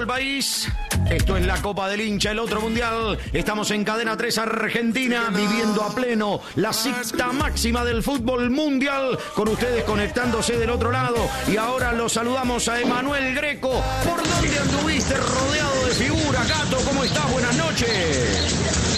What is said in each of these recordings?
El país, esto es la Copa del Hincha, el otro mundial. Estamos en Cadena 3 Argentina, viviendo a pleno la cita máxima del fútbol mundial, con ustedes conectándose del otro lado. Y ahora los saludamos a Emanuel Greco. ¿Por dónde anduviste rodeado de figuras, Gato? ¿Cómo estás? Buenas noches.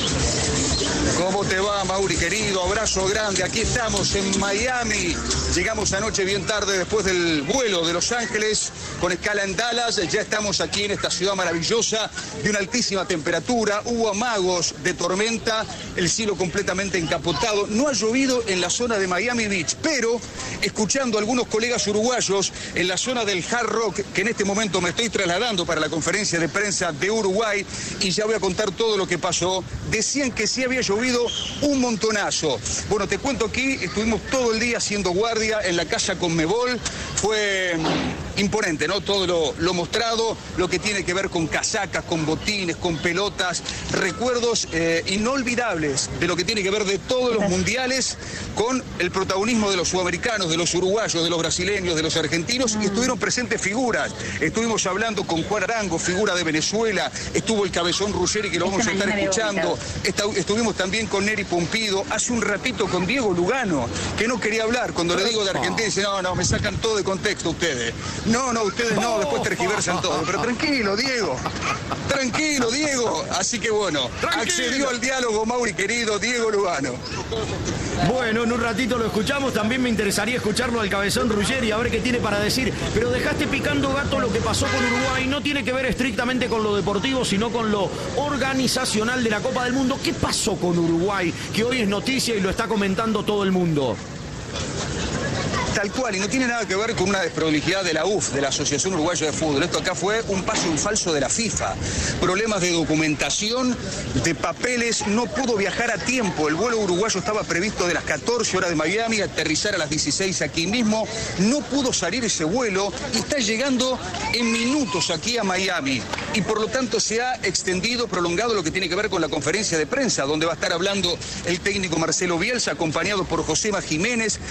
¿Cómo te va, Mauri, querido? Abrazo grande. Aquí estamos en Miami. Llegamos anoche bien tarde después del vuelo de Los Ángeles con escala en Dallas. Ya estamos aquí en esta ciudad maravillosa de una altísima temperatura. Hubo amagos de tormenta, el cielo completamente encapotado. No ha llovido en la zona de Miami Beach, pero escuchando a algunos colegas uruguayos en la zona del Hard Rock, que en este momento me estoy trasladando para la conferencia de prensa de Uruguay, y ya voy a contar todo lo que pasó, decían que sí había llovido un montonazo. Bueno, te cuento aquí, estuvimos todo el día haciendo guardia en la casa Conmebol. Fue imponente, ¿no? Todo lo mostrado, lo que tiene que ver con casacas, con botines, con pelotas, recuerdos inolvidables de lo que tiene que ver de todos los mundiales, con el protagonismo de los sudamericanos, de los uruguayos, de los brasileños, de los argentinos, y estuvieron presentes figuras. Estuvimos hablando con Juan Arango, figura de Venezuela, estuvo el Cabezón Ruggeri, que lo vamos a estar escuchando, estuvimos también con Neri Pompido, hace un ratito con Diego Lugano, que no quería hablar. Cuando le digo de Argentina, dice, no, me sacan todo de contexto ustedes. No, ustedes no, después tergiversan todo. Pero tranquilo, Diego. Tranquilo, Diego. Así que bueno, accedió al diálogo, Mauri, querido, Diego Lugano. Bueno, en un ratito lo escuchamos. También me interesaría escucharlo al Cabezón Ruggeri, a ver qué tiene para decir. Pero dejaste picando, Gato, lo que pasó con Uruguay. No tiene que ver estrictamente con lo deportivo, sino con lo organizacional de la Copa del Mundo. ¿Qué pasó con Uruguay? Que hoy es noticia y lo está comentando todo el mundo. Tal cual, y no tiene nada que ver con una desprolijidad de la UF, de la Asociación Uruguaya de Fútbol. Esto acá fue un paso en falso de la FIFA. Problemas de documentación, de papeles, no pudo viajar a tiempo. El vuelo uruguayo estaba previsto de las 14 horas de Miami, aterrizar a las 16 aquí mismo. No pudo salir ese vuelo y está llegando en minutos aquí a Miami. Y por lo tanto se ha extendido, prolongado lo que tiene que ver con la conferencia de prensa, donde va a estar hablando el técnico Marcelo Bielsa, acompañado por Josema Jiménez.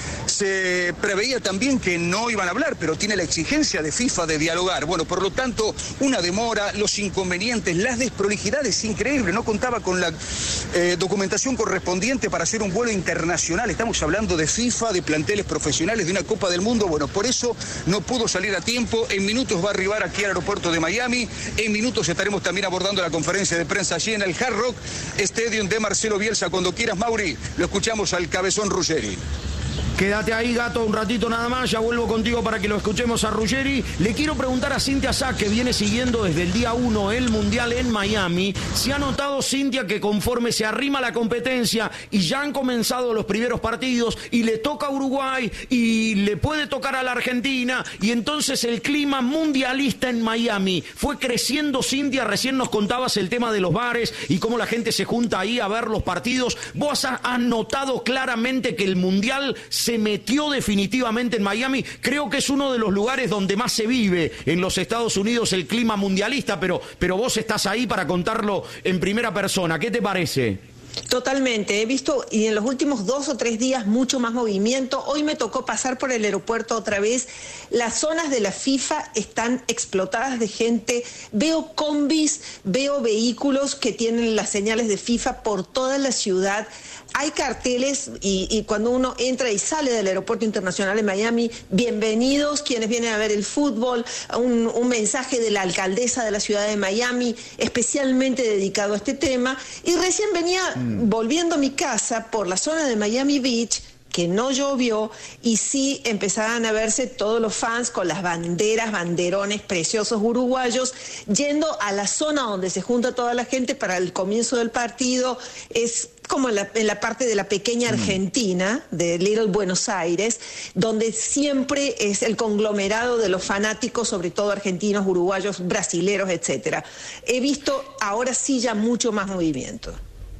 Se preveía también que no iban a hablar, pero tiene la exigencia de FIFA de dialogar. Bueno, por lo tanto, una demora, los inconvenientes, las desprolijidades, increíble. No contaba con la documentación correspondiente para hacer un vuelo internacional. Estamos hablando de FIFA, de planteles profesionales, de una Copa del Mundo. Bueno, por eso no pudo salir a tiempo. En minutos va a arribar aquí al aeropuerto de Miami. En minutos estaremos también abordando la conferencia de prensa allí en el Hard Rock Stadium de Marcelo Bielsa. Cuando quieras, Mauri, lo escuchamos al Cabezón Ruggeri. Quédate ahí, Gato, un ratito nada más. Ya vuelvo contigo para que lo escuchemos a Ruggeri. Le quiero preguntar a Cintia Sá, que viene siguiendo desde el día 1 el Mundial en Miami. ¿Se ha notado, Cintia, que conforme se arrima la competencia y ya han comenzado los primeros partidos y le toca a Uruguay y le puede tocar a la Argentina, y entonces el clima mundialista en Miami fue creciendo? Cintia, recién nos contabas el tema de los bares y cómo la gente se junta ahí a ver los partidos. ¿Vos has notado claramente que el Mundial se metió definitivamente en Miami? Creo que es uno de los lugares donde más se vive en los Estados Unidos el clima mundialista, pero vos estás ahí para contarlo en primera persona. ¿Qué te parece? Totalmente, he visto y en los últimos 2 o 3 días mucho más movimiento. Hoy me tocó pasar por el aeropuerto otra vez. Las zonas de la FIFA están explotadas de gente. Veo combis, veo vehículos que tienen las señales de FIFA por toda la ciudad. Hay carteles y cuando uno entra y sale del aeropuerto internacional de Miami, bienvenidos quienes vienen a ver el fútbol, un mensaje de la alcaldesa de la ciudad de Miami especialmente dedicado a este tema. Y recién venía volviendo a mi casa por la zona de Miami Beach, que no llovió, y sí empezaban a verse todos los fans con las banderas, banderones preciosos uruguayos, yendo a la zona donde se junta toda la gente para el comienzo del partido. Es como en la parte de la pequeña Argentina, de Little Buenos Aires, donde siempre es el conglomerado de los fanáticos, sobre todo argentinos, uruguayos, brasileros, etcétera. He visto ahora sí ya mucho más movimiento.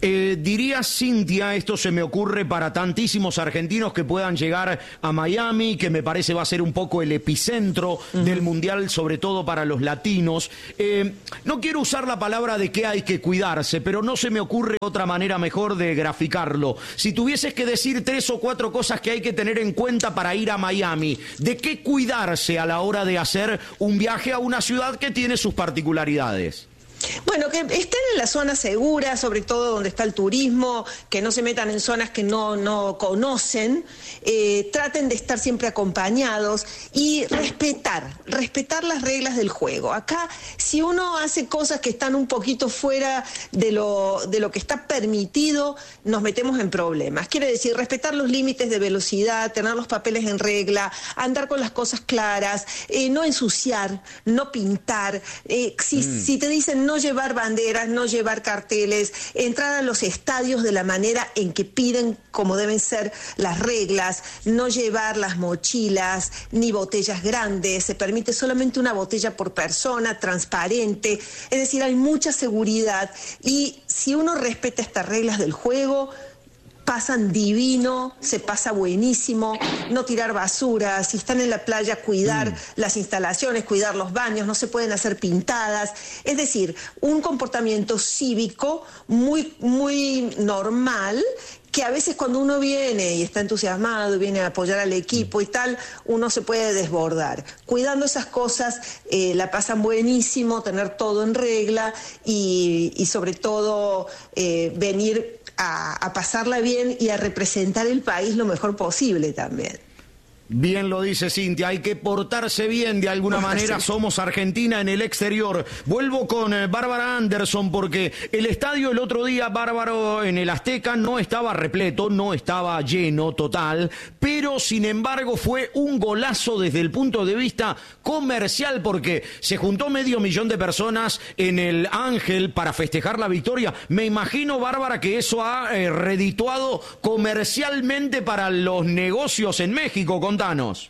Diría Cintia, esto se me ocurre para tantísimos argentinos que puedan llegar a Miami, que me parece va a ser un poco el epicentro del Mundial, sobre todo para los latinos. No quiero usar la palabra de que hay que cuidarse, pero no se me ocurre otra manera mejor de graficarlo. Si tuvieses que decir 3 o 4 cosas que hay que tener en cuenta para ir a Miami, ¿de qué cuidarse a la hora de hacer un viaje a una ciudad que tiene sus particularidades? Bueno, que estén en la zona segura, sobre todo donde está el turismo, que no se metan en zonas que no conocen, traten de estar siempre acompañados y respetar las reglas del juego. Acá, si uno hace cosas que están un poquito fuera de lo que está permitido, nos metemos en problemas. Quiere decir, respetar los límites de velocidad, tener los papeles en regla, andar con las cosas claras, no ensuciar, no pintar. Si te dicen no llevar banderas, no llevar carteles, entrar a los estadios de la manera en que piden, como deben ser las reglas, no llevar las mochilas ni botellas grandes, se permite solamente una botella por persona, transparente, es decir, hay mucha seguridad y si uno respeta estas reglas del juego, pasan divino, se pasa buenísimo, no tirar basura, si están en la playa cuidar las instalaciones, cuidar los baños, no se pueden hacer pintadas, es decir, un comportamiento cívico muy, muy normal, que a veces cuando uno viene y está entusiasmado, viene a apoyar al equipo y tal, uno se puede desbordar. Cuidando esas cosas, la pasan buenísimo, tener todo en regla y sobre todo venir a pasarla bien y a representar el país lo mejor posible también. Bien lo dice Cintia, hay que portarse bien de alguna manera, somos Argentina en el exterior. Vuelvo con Bárbara Anderson porque el estadio el otro día, Bárbaro, en el Azteca no estaba repleto, no estaba lleno total, pero sin embargo fue un golazo desde el punto de vista comercial porque se juntó 500.000 de personas en el Ángel para festejar la victoria. Me imagino, Bárbara, que eso ha redituado comercialmente para los negocios en México. Contanos.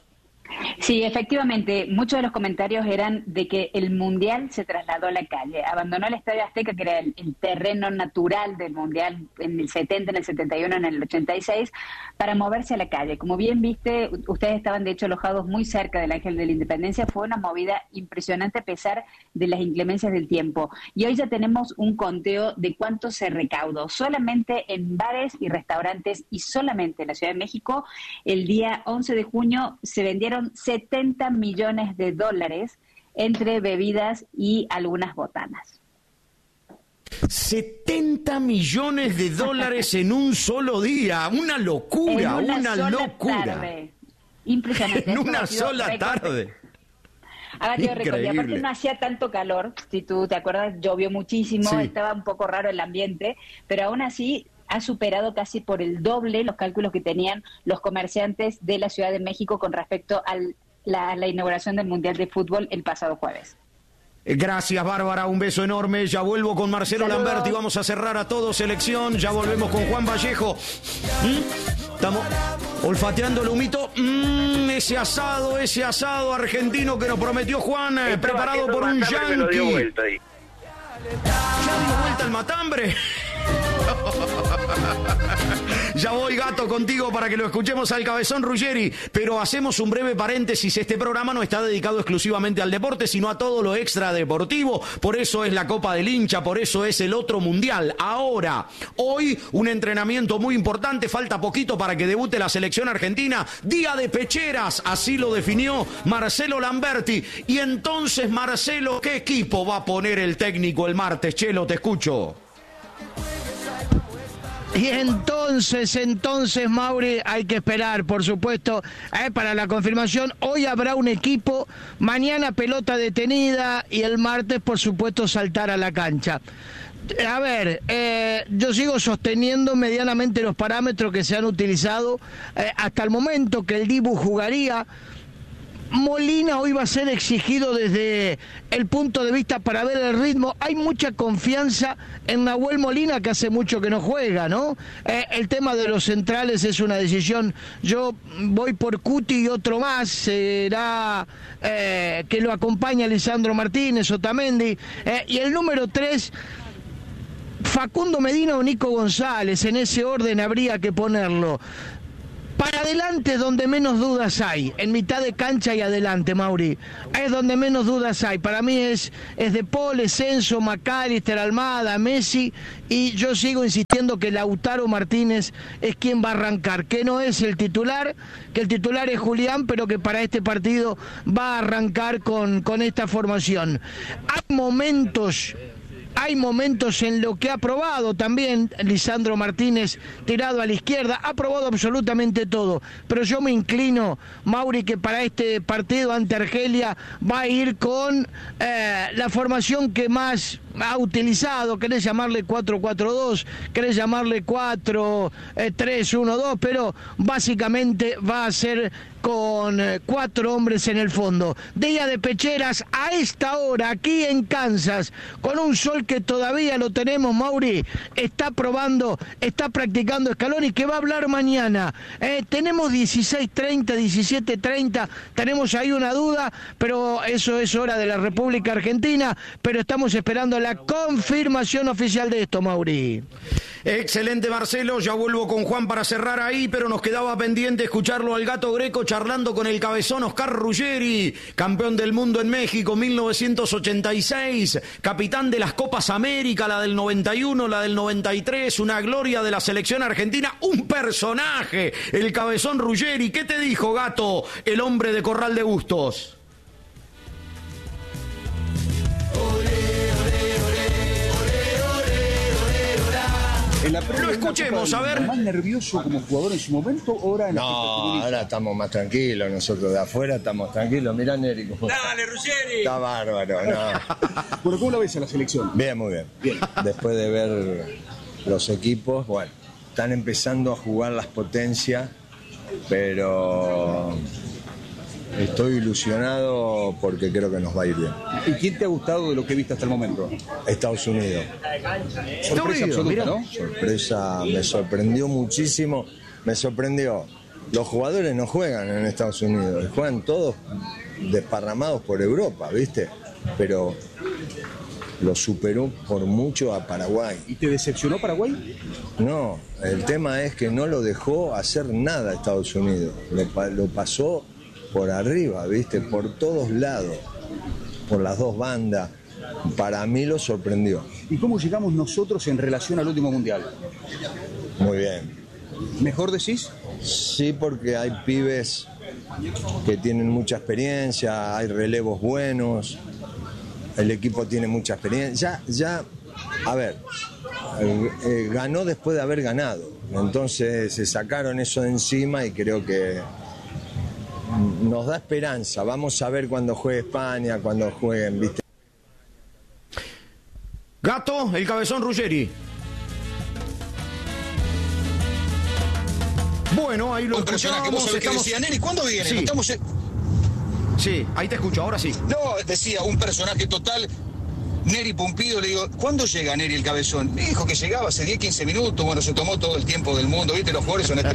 Sí, efectivamente, muchos de los comentarios eran de que el Mundial se trasladó a la calle, abandonó el Estadio Azteca, que era el terreno natural del Mundial en el 70, en el 71, en el 86, para moverse a la calle. Como bien viste, ustedes estaban de hecho alojados muy cerca del Ángel de la Independencia, fue una movida impresionante a pesar de las inclemencias del tiempo. Y hoy ya tenemos un conteo de cuánto se recaudó, solamente en bares y restaurantes y solamente en la Ciudad de México, el día 11 de junio se vendieron $70 millones entre bebidas y algunas botanas. $70 millones en un solo día, una locura, una locura. Tarde. Impresionante. En una sola tarde. Ahora te recuerdo, aparte no hacía tanto calor, si tú te acuerdas, llovió muchísimo, sí. Estaba un poco raro el ambiente, pero aún así ha superado casi por el doble los cálculos que tenían los comerciantes de la Ciudad de México con respecto a la inauguración del Mundial de Fútbol el pasado jueves. Gracias, Bárbara, un beso enorme. Ya vuelvo con Marcelo Lamberti, vamos a cerrar a todo selección, ya volvemos con Juan Vallejo. Estamos olfateando el humito. Ese asado argentino que nos prometió Juan, preparado por un yanqui. Ya dio vuelta el matambre. Ya voy, Gato, contigo para que lo escuchemos al Cabezón Ruggeri, pero hacemos un breve paréntesis. Este programa no está dedicado exclusivamente al deporte, sino a todo lo extra deportivo. Por eso es la Copa del Hincha, por eso es el otro Mundial. Ahora, hoy, un entrenamiento muy importante, falta poquito para que debute la selección argentina. Día de pecheras, así lo definió Marcelo Lamberti. Y entonces, Marcelo, ¿qué equipo va a poner el técnico el martes? Chelo, te escucho. Y entonces, Mauri, hay que esperar, por supuesto, para la confirmación. Hoy habrá un equipo, mañana pelota detenida y el martes, por supuesto, saltar a la cancha. A ver, yo sigo sosteniendo medianamente los parámetros que se han utilizado hasta el momento, que el Dibu jugaría. Molina hoy va a ser exigido desde el punto de vista para ver el ritmo. Hay mucha confianza en Nahuel Molina, que hace mucho que no juega, ¿no? El tema de los centrales es una decisión. Yo voy por Cuti y otro más. Será que lo acompaña Lisandro Martínez, Otamendi. Y el número 3... Facundo Medina o Nico González, en ese orden habría que ponerlo. Para adelante es donde menos dudas hay, en mitad de cancha y adelante, Mauri, es donde menos dudas hay. Para mí es De Paul, Censo, McAllister, Almada, Messi, y yo sigo insistiendo que Lautaro Martínez es quien va a arrancar, que no es el titular, que el titular es Julián, pero que para este partido va a arrancar con esta formación. Hay momentos en lo que ha probado también Lisandro Martínez, tirado a la izquierda, ha probado absolutamente todo, pero yo me inclino, Mauri, que para este partido ante Argelia va a ir con la formación que más ha utilizado. Querés llamarle 4-4-2, querés llamarle 4-3-1-2, pero básicamente va a ser con 4 hombres en el fondo. Día de Pecheras a esta hora, aquí en Kansas, con un sol que todavía lo tenemos, Mauri, está probando, está practicando Scaloni, que va a hablar mañana. Tenemos 16:30, 17:30, tenemos ahí una duda, pero eso es hora de la República Argentina, pero estamos esperando la confirmación oficial de esto, Mauri. Excelente, Marcelo, ya vuelvo con Juan para cerrar ahí, pero nos quedaba pendiente escucharlo al Gato Greco charlando con el cabezón Oscar Ruggeri, campeón del mundo en México 1986, capitán de las Copas América, la del 91, la del 93, una gloria de la selección argentina, un personaje, el cabezón Ruggeri. ¿Qué te dijo, Gato, el hombre de Corral de Bustos? Lo escuchemos, a ver. ¿Más nervioso como jugador en su momento o ahora en No, ahora estamos más tranquilos, nosotros de afuera estamos tranquilos. Mirá, Neri. Dale, Ruggeri. Está bárbaro, no. Bueno, ¿cómo la ves a la selección? Bien, muy bien. Después de ver los equipos, bueno, están empezando a jugar las potencias, pero estoy ilusionado porque creo que nos va a ir bien. ¿Y quién te ha gustado de lo que viste hasta el momento? Estados Unidos. Sorpresa absoluta, ¿no? Sorpresa, me sorprendió muchísimo, me sorprendió. Los jugadores no juegan en Estados Unidos, juegan todos desparramados por Europa, ¿viste? Pero lo superó por mucho a Paraguay. ¿Y te decepcionó Paraguay? No, el tema es que no lo dejó hacer nada a Estados Unidos, lo pasó por arriba, ¿viste? Por todos lados, por las dos bandas. Para mí lo sorprendió. ¿Y cómo llegamos nosotros en relación al último mundial? Muy bien. ¿Mejor decís? Sí, porque hay pibes que tienen mucha experiencia, hay relevos buenos, el equipo tiene mucha experiencia. Ya, a ver, ganó después de haber ganado. Entonces se sacaron eso de encima y creo que nos da esperanza. Vamos a ver cuando juegue España, cuando jueguen, ¿viste? Gato, el cabezón Ruggeri. Bueno, ahí lo escuchamos. Neri, ¿cuándo viene? Sí. No estamos Sí, ahí te escucho, ahora sí. No, decía, un personaje total. Neri Pumpido, le digo, ¿cuándo llega Neri el cabezón? Me dijo que llegaba hace 10, 15 minutos, bueno, se tomó todo el tiempo del mundo, ¿viste? Los jugadores son